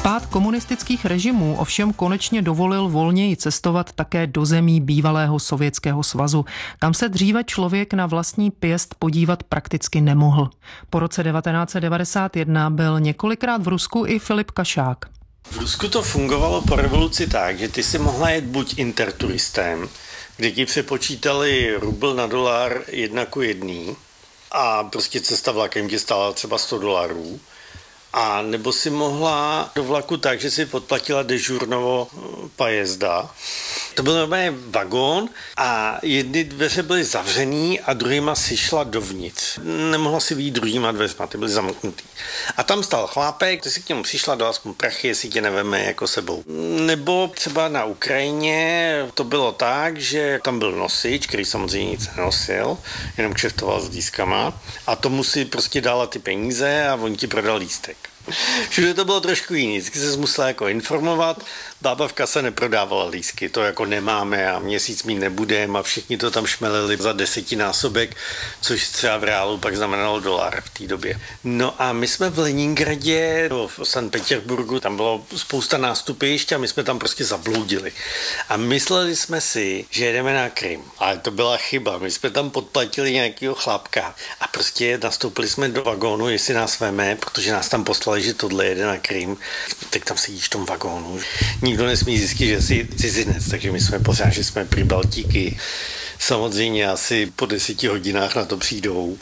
Pád komunistických režimů ovšem konečně dovolil volněji cestovat také do zemí bývalého Sovětského svazu, kam se dříve člověk na vlastní pěst podívat prakticky nemohl. Po roce 1991 byl několikrát v Rusku i Filip Kašák. V Rusku to fungovalo po revoluci tak, že ty si mohla jet buď interturistem, kde ti přepočítali rubl na dolar 1:1 a prostě cesta vlakem ti stála třeba $100. A nebo si mohla do vlaku tak, že si podplatila dežurnovo pajezda. To byl normálně vagón a jedny dveře byly zavřený a druhýma si šla dovnitř. Nemohla si vyjít druhýma dveřma, ty byly zamknutý. A tam stál chlápek, ty si k němu přišla, dala aspoň prachy, jestli tě neveme jako sebou. Nebo třeba na Ukrajině to bylo tak, že tam byl nosič, který samozřejmě nic nenosil, jenom kšeftoval s lístkama a tomu si prostě dala ty peníze a on ti prodal lístek. Všude to bylo trošku jiný, vždycky se musela jako informovat, bába v kase neprodávala lístky, to jako nemáme a měsíc mít nebudeme a všichni to tam šmelili za 10násobek, což třeba v reálu pak znamenalo $1 v té době. No a my jsme v Leningradě, v Sankt Petěrburgu, tam bylo spousta nástupišť a my jsme tam prostě zabloudili. A mysleli jsme si, že jedeme na Krym, ale to byla chyba, my jsme tam podplatili nějakého chlápka a prostě nastoupili jsme do vagónu, jestli nás veme, protože nás tam poslali, že tohle jede na Krym, tak tam sedíš v tom vagónu. Nikdo nesmí zjistit, že jsi cizinec, takže my jsme pořád, že jsme prý Baltíky. Samozřejmě asi po 10 hodinách na to přijdou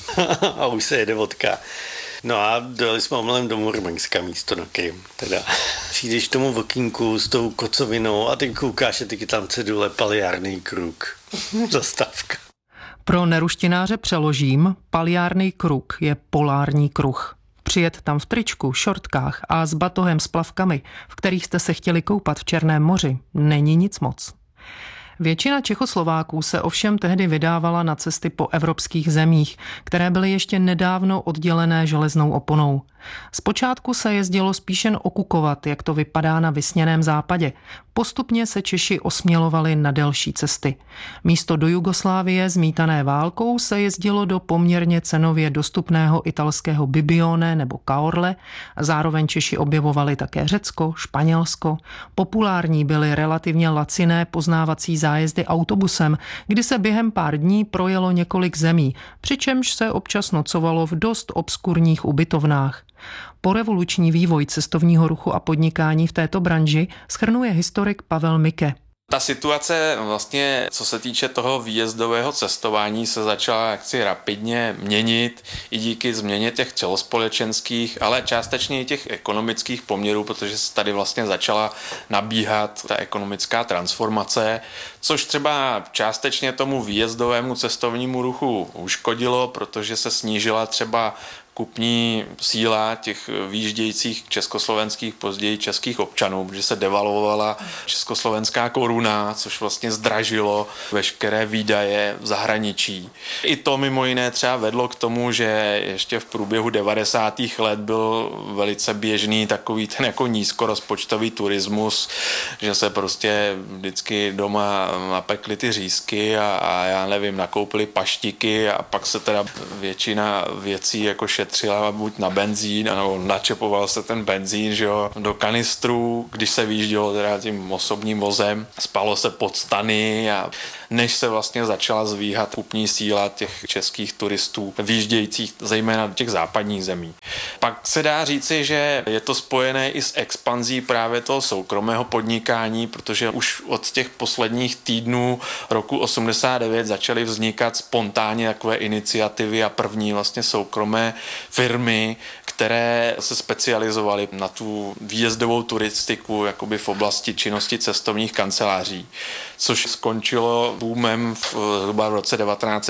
a už se jede vodka. No a dojeli jsme omylem do Murmanska místo na Krym. Teda přijdeš k tomu vokínku s tou kocovinou a ty koukáš a ty tam cedule Paliárny kruk. Zastávka. Pro neruštináře přeložím, Paliárny kruk je polární kruh. Přijet tam v tričku, šortkách a s batohem s plavkami, v kterých jste se chtěli koupat v Černém moři, není nic moc. Většina Čechoslováků se ovšem tehdy vydávala na cesty po evropských zemích, které byly ještě nedávno oddělené železnou oponou. Zpočátku se jezdilo spíš jen okukovat, jak to vypadá na vysněném západě. Postupně se Češi osmělovali na delší cesty. Místo do Jugoslávie zmítané válkou se jezdilo do poměrně cenově dostupného italského Bibione nebo Caorle. Zároveň Češi objevovali také Řecko, Španělsko. Populární byly relativně laciné poznávací zájezdy autobusem, kdy se během pár dní projelo několik zemí, přičemž se občas nocovalo v dost obskurních ubytovnách. Porevoluční vývoj cestovního ruchu a podnikání v této branži shrnuje historik Pavel Mike. Ta situace vlastně, co se týče toho výjezdového cestování, se začala jaksi rapidně měnit i díky změně těch celospolečenských, ale částečně i těch ekonomických poměrů, protože se tady vlastně začala nabíhat ta ekonomická transformace, což třeba částečně tomu výjezdovému cestovnímu ruchu uškodilo, protože se snížila třeba kupní síla těch výjíždějících československých, později českých občanů, protože se devalvovala československá koruna, což vlastně zdražilo veškeré výdaje v zahraničí. I to mimo jiné třeba vedlo k tomu, že ještě v průběhu 90. let byl velice běžný takový ten jako nízkorozpočtový turismus, že se prostě vždycky doma napekli ty řízky a já nevím, nakoupili paštiky a pak se teda většina věcí jako šetřila buď na benzín, nebo načepoval se ten benzín, že jo, do kanistru, když se vyjíždělo teda tím osobním vozem, spalo se pod stany a než se vlastně začala zvíhat kupní síla těch českých turistů, vyjíždějících zejména do těch západních zemí. Pak se dá říci, že je to spojené i s expanzí právě toho soukromého podnikání, protože už od těch posledních týdnů roku 89 začaly vznikat spontánně takové iniciativy a první vlastně soukromé firmy, které se specializovaly na tu výjezdovou turistiku jakoby v oblasti činnosti cestovních kanceláří, což skončilo boomem zhruba v roce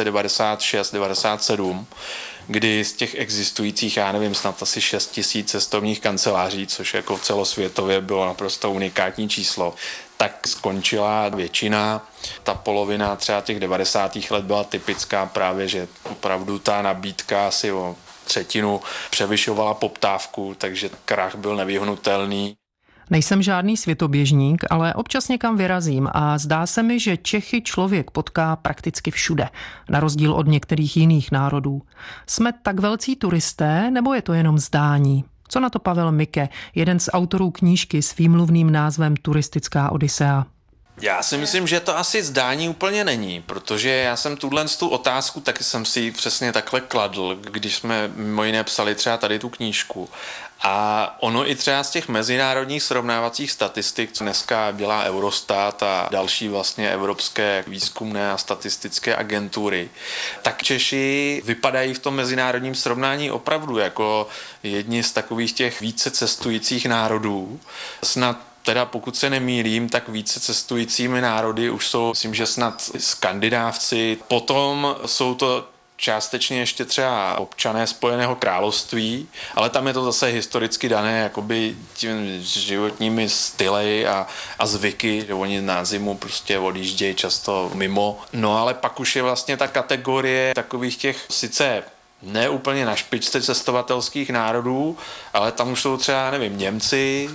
1996-97, kdy z těch existujících, já nevím, snad asi 6 000 cestovních kanceláří, což jako celosvětově bylo naprosto unikátní číslo, tak skončila většina. Ta polovina třeba těch 90. let byla typická právě, že opravdu ta nabídka asi o třetinu převyšovala poptávku, takže krach byl nevyhnutelný. Nejsem žádný světoběžník, ale občas někam vyrazím a zdá se mi, že Čechy člověk potká prakticky všude, na rozdíl od některých jiných národů. Jsme tak velcí turisté, nebo je to jenom zdání? Co na to Pavel Mike, jeden z autorů knížky s výmluvným názvem Turistická Odisea? Já si myslím, že to asi zdání úplně není, protože já jsem tu otázku taky jsem si přesně takhle kladl, když jsme mimo jiné psali třeba tady tu knížku. A ono i třeba z těch mezinárodních srovnávacích statistik, co dneska dělá Eurostat a další vlastně evropské výzkumné a statistické agentury, tak Češi vypadají v tom mezinárodním srovnání opravdu jako jedni z takových těch více cestujících národů. Snad teda pokud se nemýlím, tak více cestujícími národy už jsou, myslím, že snad Skandinávci. Potom jsou to částečně ještě třeba občané Spojeného království, ale tam je to zase historicky dané jakoby tím životními styly a zvyky, že oni na zimu prostě odjíždějí často mimo. No ale pak už je vlastně ta kategorie takových těch sice ne úplně na špičce cestovatelských národů, ale tam už jsou třeba, nevím, Němci,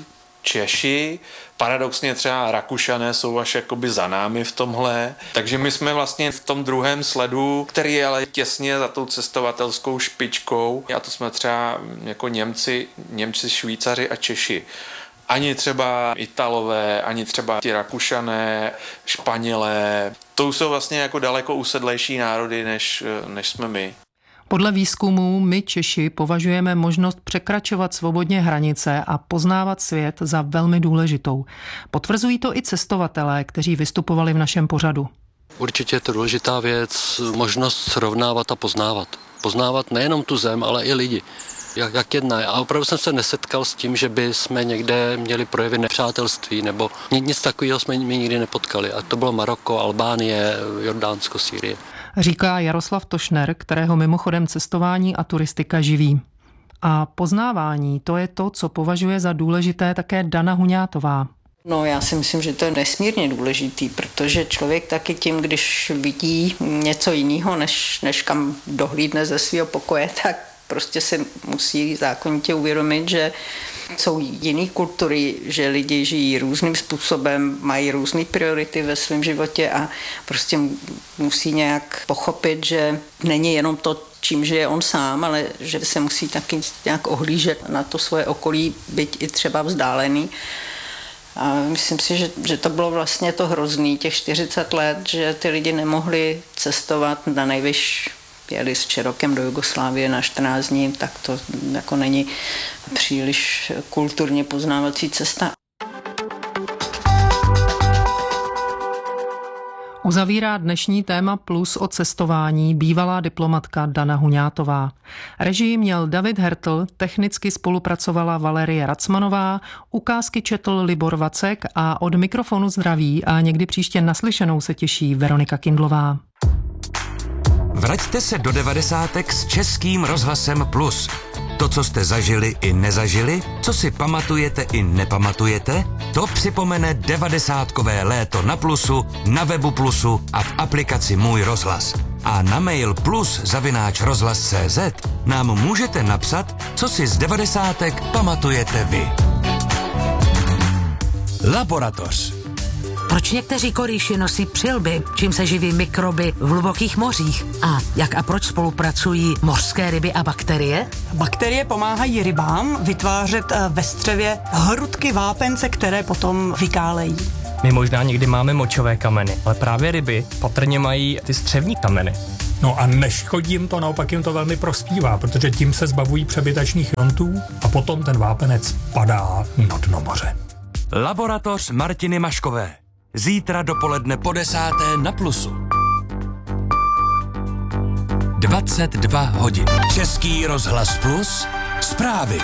Češi, paradoxně třeba Rakušané jsou až jakoby za námi v tomhle, takže my jsme vlastně v tom druhém sledu, který je ale těsně za tou cestovatelskou špičkou, a to jsme třeba jako Němci, Švýcaři a Češi. Ani třeba Italové, ani třeba ti Rakušané, Španělé, to už jsou vlastně jako daleko usedlejší národy, než jsme my. Podle výzkumů my Češi považujeme možnost překračovat svobodně hranice a poznávat svět za velmi důležitou. Potvrzují to i cestovatelé, kteří vystupovali v našem pořadu. Určitě je to důležitá věc, možnost srovnávat a poznávat. Poznávat nejenom tu zem, ale i lidi. Jak jedná. A opravdu jsem se nesetkal s tím, že by jsme někde měli projevy nepřátelství, nebo nic takového jsme nikdy nepotkali. A to bylo Maroko, Albánie, Jordánsko, Sýrie. Říká Jaroslav Tošner, kterého mimochodem cestování a turistika živí. A poznávání, to je to, co považuje za důležité také Dana Huňátová. No, já si myslím, že to je nesmírně důležitý, protože člověk taky tím, když vidí něco jiného, než kam dohlídne ze svého pokoje, tak prostě si musí zákonitě uvědomit, že jsou jiné kultury, že lidi žijí různým způsobem, mají různé priority ve svém životě a prostě musí nějak pochopit, že není jenom to, čím žije on sám, ale že se musí taky nějak ohlížet na to svoje okolí, byť i třeba vzdálený. A myslím si, že to bylo vlastně to hrozný, těch 40 let, že ty lidi nemohli cestovat na nejvyšší. Jeli s Čerokem do Jugoslávie na 14 dní, tak to jako není příliš kulturně poznávací cesta. Uzavírá dnešní téma Plus o cestování bývalá diplomatka Dana Huňátová. Režii měl David Hertl, technicky spolupracovala Valerie Racmanová, ukázky četl Libor Vacek a od mikrofonu zdraví a někdy příště naslyšenou se těší Veronika Kindlová. Vraťte se do 90. s Českým rozhlasem Plus. To, co jste zažili i nezažili, co si pamatujete i nepamatujete, to připomene 90kové léto na Plusu, na webu Plusu a v aplikaci Můj rozhlas. A na mail plus@rozhlas.cz nám můžete napsat, co si z 90. pamatujete vy. Laboratoř. Proč někteří korýši nosí přilby, čím se živí mikroby v hlubokých mořích? A jak a proč spolupracují mořské ryby a bakterie? Bakterie pomáhají rybám vytvářet ve střevě hrudky vápence, které potom vykálejí. My možná někdy máme močové kameny, ale právě ryby patrně mají ty střevní kameny. No a neškodí jim to, naopak jim to velmi prospívá, protože tím se zbavují přebytečných iontů a potom ten vápenec padá na dno moře. Laboratoř Martiny Maškové. Zítra dopoledne po 10. na Plusu. 22 hodin. Český rozhlas Plus. Zprávy.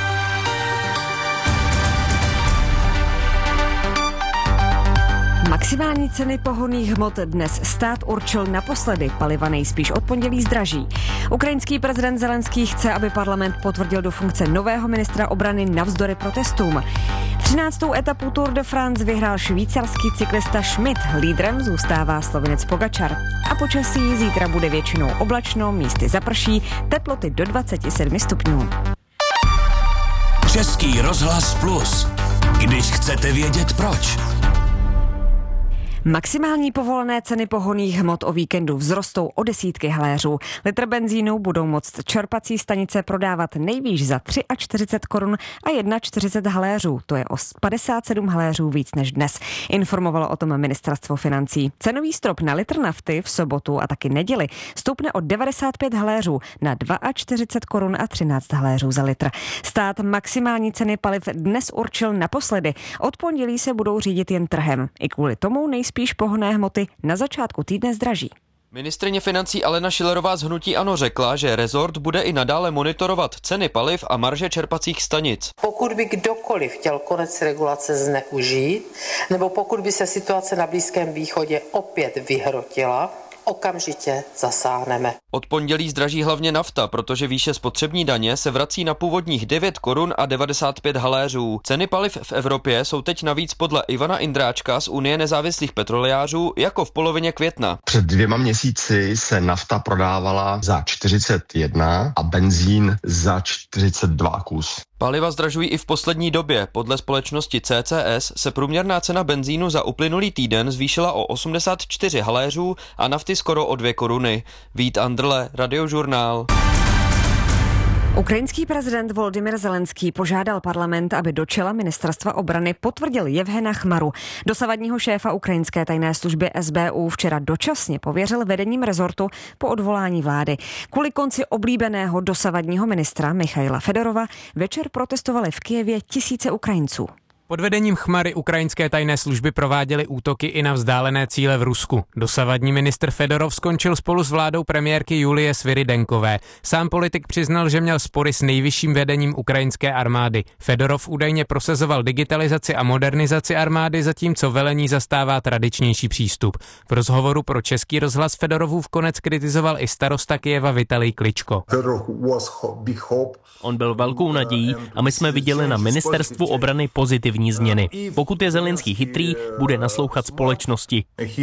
Maximální ceny pohonných hmot dnes stát určil naposledy, paliva nejspíš od pondělí zdraží. Ukrajinský prezident Zelenský chce, aby parlament potvrdil do funkce nového ministra obrany navzdory protestům. 13. etapu Tour de France vyhrál švýcarský cyklista Schmidt, lídrem zůstává Slovinec Pogačar. A počasí zítra bude většinou oblačno, místy zaprší, teploty do 27 stupňů. Český rozhlas Plus. Když chcete vědět proč. Maximální povolené ceny pohonných hmot o víkendu vzrostou o desítky haléřů. Litr benzínu budou moct čerpací stanice prodávat nejvýš za 43 korun a 41 haléřů. To je o 57 haléřů víc než dnes. Informovalo o tom ministerstvo financí. Cenový strop na litr nafty v sobotu a taky neděli stoupne o 95 haléřů na 42 korun a 13 haléřů za litr. Stát maximální ceny paliv dnes určil naposledy. Od pondělí se budou řídit jen trhem. I kvůli tomu nejspíš pohonné hmoty na začátku týdne zdraží. Ministryně financí Alena Schillerová z hnutí ANO řekla, že rezort bude i nadále monitorovat ceny paliv a marže čerpacích stanic. Pokud by kdokoliv chtěl konec regulace zneužít, nebo pokud by se situace na Blízkém východě opět vyhrotila, okamžitě zasáhneme. Od pondělí zdraží hlavně nafta, protože výše spotřební daně se vrací na původních 9 korun a 95 haléřů. Ceny paliv v Evropě jsou teď navíc podle Ivana Indráčka z Unie nezávislých petrolejářů jako v polovině května. Před 2 měsíci se nafta prodávala za 41 a benzín za 42 kus. Paliva zdražují i v poslední době. Podle společnosti CCS se průměrná cena benzínu za uplynulý týden zvýšila o 84 haléřů a nafty skoro o 2 koruny. Vít Andrle, Radiožurnál. Ukrajinský prezident Volodymyr Zelenský požádal parlament, aby do čela ministerstva obrany potvrdil Jevhena Chmaru. Dosavadního šéfa ukrajinské tajné služby SBU včera dočasně pověřil vedením rezortu po odvolání vlády. Kvůli konci oblíbeného dosavadního ministra Michaila Fedorova večer protestovali v Kyjevě tisíce Ukrajinců. Pod vedením Chmary ukrajinské tajné služby prováděly útoky i na vzdálené cíle v Rusku. Dosavadní ministr Fedorov skončil spolu s vládou premiérky Julie Sviridenkové. Sám politik přiznal, že měl spory s nejvyšším vedením ukrajinské armády. Fedorov údajně prosazoval digitalizaci a modernizaci armády, zatímco velení zastává tradičnější přístup. V rozhovoru pro Český rozhlas Fedorovův konec kritizoval i starosta Kyjeva Vitalij Kličko. On byl velkou nadějí a my jsme viděli na ministerstvu obrany pozitivní změny. Pokud je Zelenský chytrý, bude naslouchat společnosti.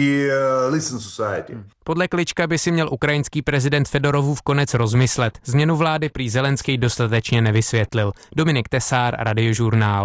Podle Klička by si měl ukrajinský prezident Fedorovův konec rozmyslet. Změnu vlády prý Zelenský dostatečně nevysvětlil. Dominik Tesár, Radiožurnál.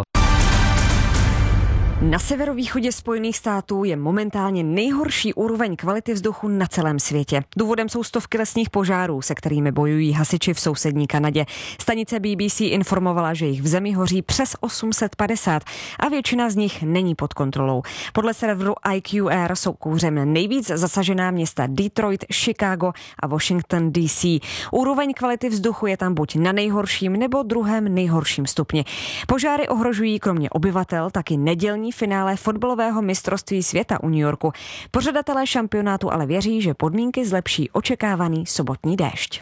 Na severovýchodě Spojených států je momentálně nejhorší úroveň kvality vzduchu na celém světě. Důvodem jsou stovky lesních požárů, se kterými bojují hasiči v sousední Kanadě. Stanice BBC informovala, že jich v zemi hoří přes 850 a většina z nich není pod kontrolou. Podle serveru IQR jsou kouřem nejvíc zasažená města Detroit, Chicago a Washington DC. Úroveň kvality vzduchu je tam buď na nejhorším nebo druhém nejhorším stupni. Požáry ohrožují kromě obyvatel taky nedělní finále fotbalového mistrovství světa u New Yorku. Pořadatelé šampionátu ale věří, že podmínky zlepší očekávaný sobotní déšť.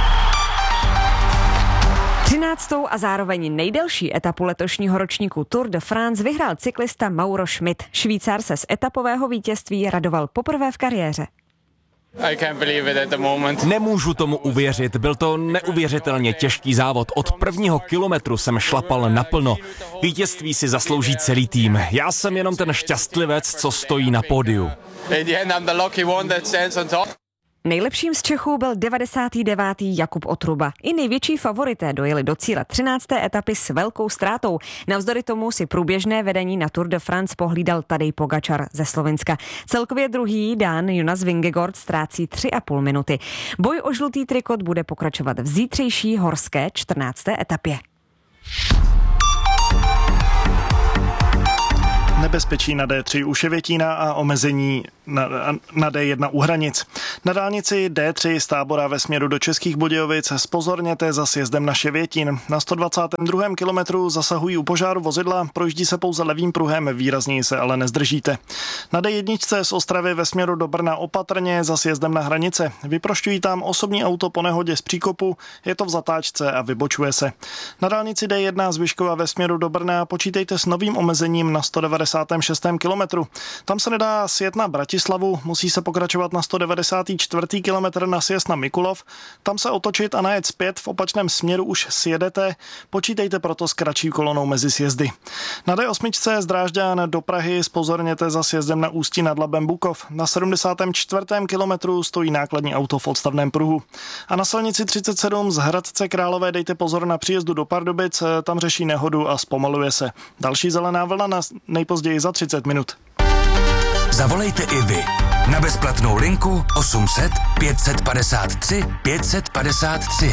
13. a zároveň nejdelší etapu letošního ročníku Tour de France vyhrál cyklista Mauro Schmid. Švýcar se z etapového vítězství radoval poprvé v kariéře. Nemůžu tomu uvěřit, byl to neuvěřitelně těžký závod. Od prvního kilometru jsem šlapal naplno. Vítězství si zaslouží celý tým. Já jsem jenom ten šťastlivec, co stojí na pódiu. Nejlepším z Čechů byl 99. Jakub Otruba. I největší favorité dojeli do cíle 13. etapy s velkou ztrátou. Navzdory tomu si průběžné vedení na Tour de France pohlídal Tadej Pogačar ze Slovenska. Celkově druhý Dán Jonas Vingegaard ztrácí 3,5 minuty. Boj o žlutý trikot bude pokračovat v zítřejší horské 14. etapě. Nebezpečí na D3 u Ševětína a omezení na D1 u hranic. Na dálnici D3 z Tábora ve směru do Českých Budějovic zpozorněte za sjezdem na Ševětín. Na 122. kilometru zasahují u požáru vozidla, projíždí se pouze levým pruhem, výrazněji se ale nezdržíte. Na D1 z Ostravy ve směru do Brna opatrně za sjezdem na hranice. Vyprošťují tam osobní auto po nehodě z příkopu, je to v zatáčce a vybočuje se. Na dálnici D1 z Vyškova ve směru do Brna počítejte s novým omezením na 196. kilometru. Tam se nedá sjet na Bratislavu, musí se pokračovat na 194. kilometr na sjezd na Mikulov. Tam se otočit a najet zpět, v opačném směru už sjedete. Počítejte proto s kratší kolonou mezi sjezdy. Na D8 z Drážďan do Prahy zpozorněte za sjezdem na Ústí nad Labem Bukov. Na 74. kilometru stojí nákladní auto v odstavném pruhu. A na silnici 37 z Hradce Králové dejte pozor na příjezdu do Pardubic, tam řeší nehodu a zpomaluje se. Další zelená vlna na nejpozději za 30 minut. Zavolejte i vy na bezplatnou linku 800 553 553.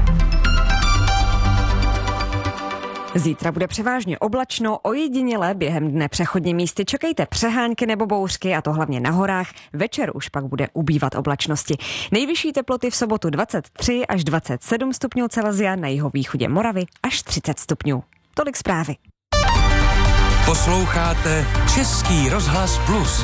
Zítra bude převážně oblačno, ojediněle během dne přechodně místy čekejte přehánky nebo bouřky, a to hlavně na horách. Večer už pak bude ubývat oblačnosti. Nejvyšší teploty v sobotu 23 až 27 stupňů Celsia, na jihovýchodě Moravy až 30 stupňů. Tolik zprávy. Posloucháte Český rozhlas Plus.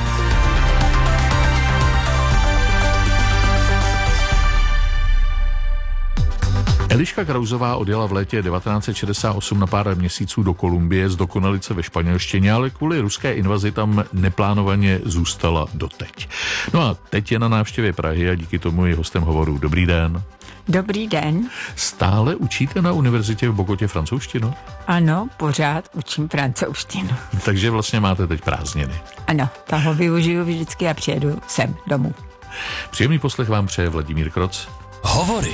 Eliška Krausová odjela v létě 1968 na pár měsíců do Kolumbie z dokonalice ve španělštině, ale kvůli ruské invazi tam neplánovaně zůstala doteď. No a teď je na návštěvě Prahy a díky tomu je hostem hovoru. Dobrý den. Dobrý den. Stále učíte na univerzitě v Bogotě francouzštinu? Ano, pořád učím francouzštinu. Takže vlastně máte teď prázdniny. Ano, toho využiju vždycky a přijedu sem domů. Příjemný poslech vám přeje Vladimír Kroc. Hovory.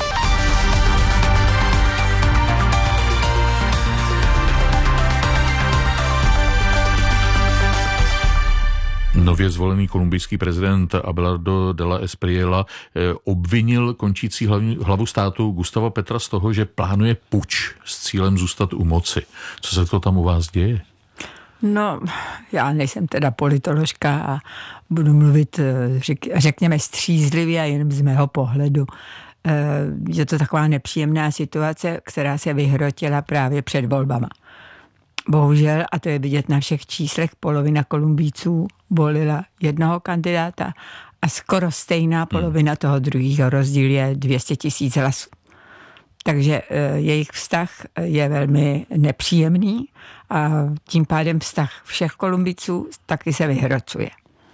Nově zvolený kolumbijský prezident Abelardo de la Espriella obvinil končící hlavu státu Gustava Petra z toho, že plánuje puč s cílem zůstat u moci. Co se to tam u vás děje? No, já nejsem teda politoložka a budu mluvit, řekněme, střízlivě a jenom z mého pohledu. Je to taková nepříjemná situace, která se vyhrotila právě před volbama. Bohužel, a to je vidět na všech číslech, polovina Kolumbijců volila jednoho kandidáta a skoro stejná polovina toho druhého. Rozdíl je 200 000 hlasů. Takže jejich vztah je velmi nepříjemný a tím pádem vztah všech Kolumbijců taky se vyhrocuje.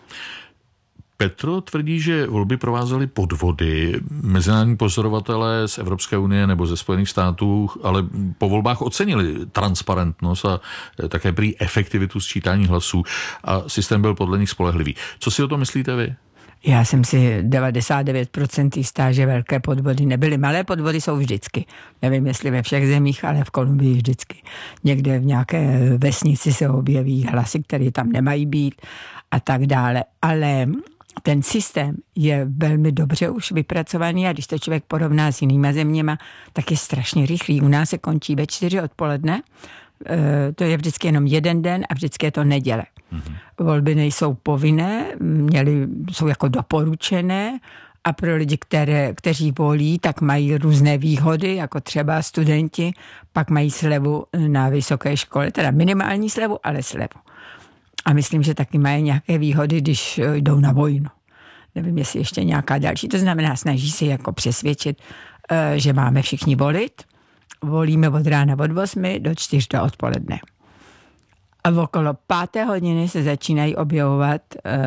Petro tvrdí, že volby provázely podvody. Mezinárodní pozorovatelé z Evropské unie nebo ze Spojených států ale po volbách ocenili transparentnost a také prý efektivitu sčítání hlasů a systém byl podle nich spolehlivý. Co si o tom myslíte vy? Já jsem si 99% jistá, že velké podvody nebyly. Malé podvody jsou vždycky. Nevím, jestli ve všech zemích, ale v Kolumbii vždycky. Někde v nějaké vesnici se objeví hlasy, které tam nemají být a tak dále. Ale ten systém je velmi dobře už vypracovaný a když to člověk porovná s jinýma zeměma, tak je strašně rychlý. U nás se končí ve 4 odpoledne, to je vždycky jenom jeden den a vždycky je to neděle. Volby nejsou povinné, jsou jako doporučené a pro lidi, kteří volí, tak mají různé výhody, jako třeba studenti, pak mají slevu na vysoké škole, teda minimální slevu, ale slevu. A myslím, že taky mají nějaké výhody, když jdou na vojnu. Nevím, jestli ještě nějaká další. To znamená, snaží se jako přesvědčit, že máme všichni volit. Volíme od rána od 8 do 4 do odpoledne. A okolo 5. hodiny se začínají objevovat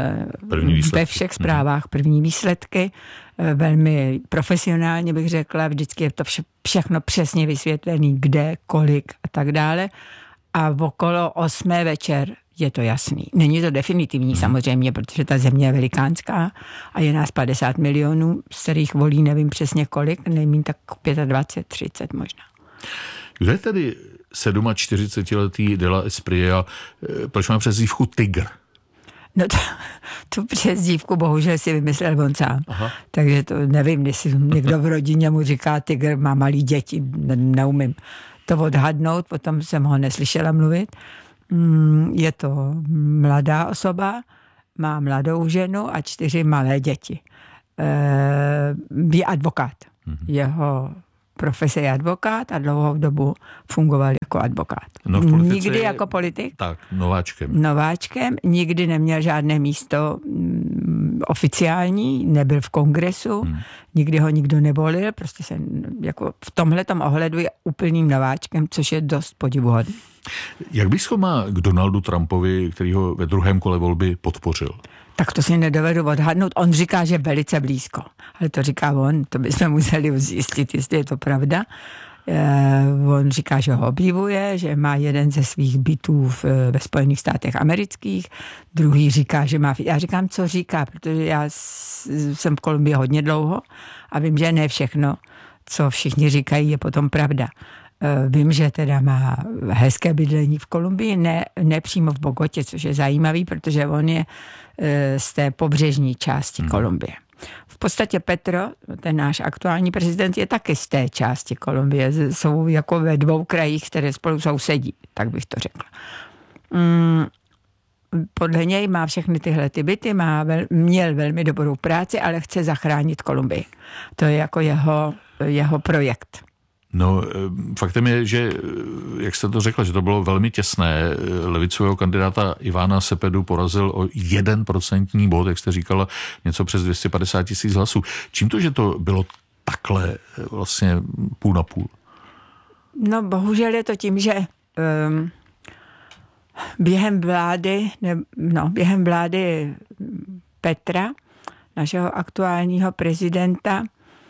ve všech zprávách první výsledky. Velmi profesionálně bych řekla, vždycky je to všechno přesně vysvětlené, kde, kolik a tak dále. A okolo 8 večer je to jasný. Není to definitivní samozřejmě, protože ta země je velikánská a je nás 50 milionů, z kterých volí nevím přesně kolik, nevím, tak 25, 30 možná. Kdo je tedy 47letý de la Espriella, proč má přezdívku Tygr? No tu přezdívku bohužel si vymyslel on sám. Aha. Takže to nevím, jestli někdo v rodině mu říká Tygr, má malý děti, neumím to odhadnout, potom jsem ho neslyšela mluvit. Je to mladá osoba, má mladou ženu a 4 malé děti. Je advokát. Jeho profese je advokát a dlouhou dobu fungoval jako advokát. No nikdy jako politik. Tak, nováčkem. Nováčkem, nikdy neměl žádné místo oficiální, nebyl v kongresu, nikdy ho nikdo nevolil, prostě se jako v tomhletom ohledu je úplným nováčkem, což je dost podivuhodné. Jak blízko má k Donaldu Trumpovi, který ho ve druhém kole volby podpořil? Tak to si nedovedu odhadnout. On říká, že velice blízko. Ale to říká on, to bychom museli zjistit, jestli je to pravda. On říká, že ho obdivuje, že má jeden ze svých bytů ve Spojených státech amerických, druhý říká, že má... Já říkám, co říká, protože já jsem v Kolumbii hodně dlouho a vím, že ne všechno, co všichni říkají, je potom pravda. Vím, že teda má hezké bydlení v Kolumbii, ne přímo v Bogotě, což je zajímavý, protože on je z té pobřežní části Kolumbie. V podstatě Petro, ten náš aktuální prezident, je taky z té části Kolumbie. Jsou jako ve 2 krajích, které spolu sousedí, tak bych to řekla. Podle něj má všechny tyhle ty byty, měl velmi dobrou práci, ale chce zachránit Kolumbii. To je jako jeho projekt. No, faktem je, že, jak jste to řekla, že to bylo velmi těsné. Levicového kandidáta Ivana Cepedu porazil o 1% bod, jak jste říkala, něco přes 250 000 hlasů. Čím to, že to bylo takhle vlastně půl na půl? No, bohužel je to tím, že během vlády Petra, našeho aktuálního prezidenta,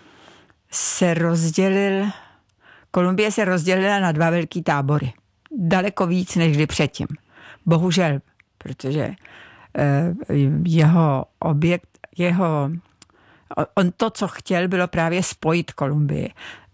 Kolumbie se rozdělila na 2 velký tábory. Daleko víc než kdy předtím. Bohužel, protože on to, co chtěl, bylo právě spojit Kolumbii.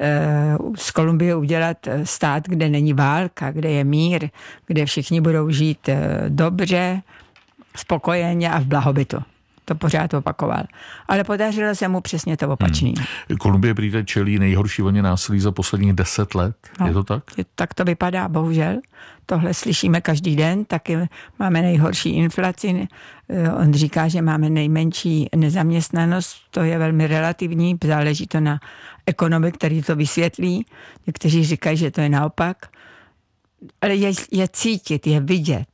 Z Kolumbie udělat stát, kde není válka, kde je mír, kde všichni budou žít dobře, spokojeně a v blahobytu. To pořád opakoval. Ale podařilo se mu přesně to opačný. Kolumbie prý čelí nejhorší vlně násilí za posledních 10 let. No, je to tak? Tak to vypadá, bohužel. Tohle slyšíme každý den, taky máme nejhorší inflaci. On říká, že máme nejmenší nezaměstnanost, to je velmi relativní, záleží to na ekonomii, který to vysvětlí. Někteří říkají, že to je naopak. Ale je cítit, je vidět,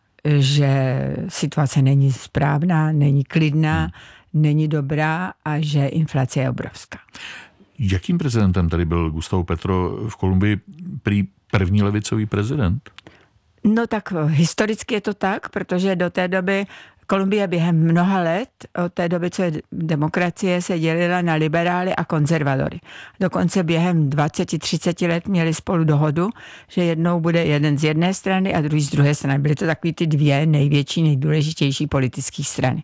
že situace není správná, není klidná, není dobrá a že inflace je obrovská. Jakým prezidentem tady byl Gustavo Petro v Kolumbii, prý první levicový prezident? No tak historicky je to tak, protože do té doby Kolumbie během mnoha let, od té doby, co je demokracie, se dělila na liberály a konzervadory. Dokonce během 20-30 let měli spolu dohodu, že jednou bude jeden z jedné strany a druhý z druhé strany. Byly to takový ty 2 největší, nejdůležitější politické strany.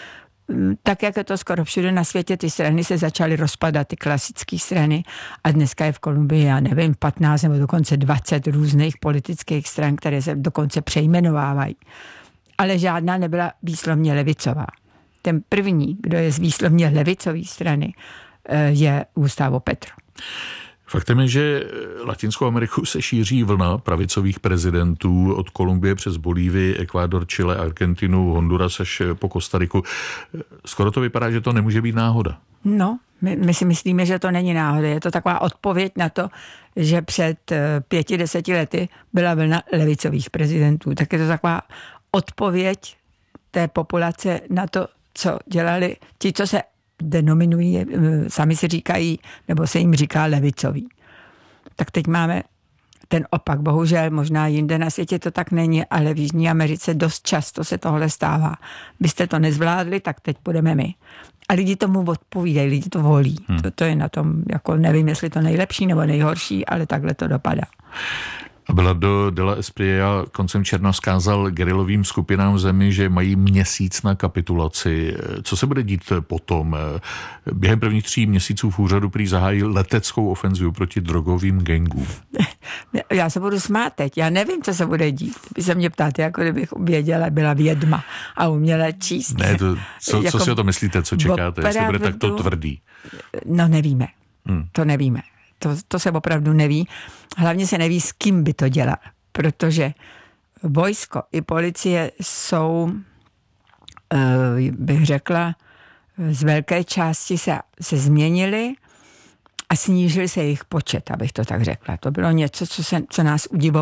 Tak, jak je to skoro všude na světě, ty strany se začaly rozpadat, ty klasické strany, a dneska je v Kolumbii, já nevím, 15 nebo dokonce 20 různých politických stran, které se dokonce přejmenovávají. Ale žádná nebyla výslovně levicová. Ten první, kdo je z výslovně levicové strany, je Gustavo Petro. Faktem je, že Latinskou Ameriku se šíří vlna pravicových prezidentů od Kolumbie přes Bolívii, Ekvádor, Chile, Argentinu, Honduras až po Kostariku. Skoro to vypadá, že to nemůže být náhoda. No, my si myslíme, že to není náhoda. Je to taková odpověď na to, že před 5-10 lety byla vlna levicových prezidentů. Tak je to taková odpověď té populace na to, co dělali ti, co se denominují, sami si říkají, nebo se jim říká levicoví. Tak teď máme ten opak. Bohužel, možná jinde na světě to tak není, ale v Jižní Americe dost často se tohle stává. Byste to nezvládli, tak teď půjdeme my. A lidi tomu odpovídají, lidi to volí. To je na tom, jako nevím, jestli to nejlepší nebo nejhorší, ale takhle to dopadá. Abelardo de la Espriella koncem června vzkázal gerilovým skupinám v zemi, že mají měsíc na kapitulaci. Co se bude dít potom? Během prvních 3 měsíců v úřadu prý zahájí leteckou ofenzivu proti drogovým gangům. Já se budu smát teď. Já nevím, co se bude dít. Vy se mě ptáte, jako kdybych věděla, byla vědma a uměla číst. Ne, co si o to myslíte, co čekáte? Jestli bude takto tvrdý? No nevíme. To nevíme. To se opravdu neví. Hlavně se neví, s kým by to dělal, protože vojsko i policie jsou, bych řekla, z velké části se změnily a snížil se jejich počet, abych to tak řekla. To bylo něco, co nás udivovalo.